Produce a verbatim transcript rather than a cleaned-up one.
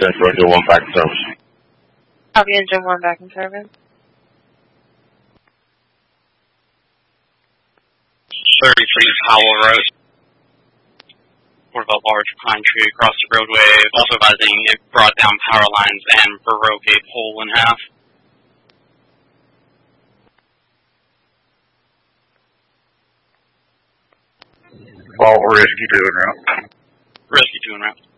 ten, Roger one back in service. Copy, engine one back in service. thirty-three Powell Road. Of a large pine tree across the roadway, also advising it brought down power lines and broke a pole in half. Vault Rescue two en route. Rescue two en route.